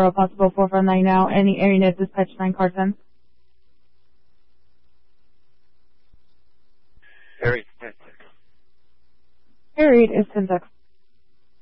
for a possible 449 now. Any area dispatch 9 car 10. Harry, 10-6. Harried is 10-6.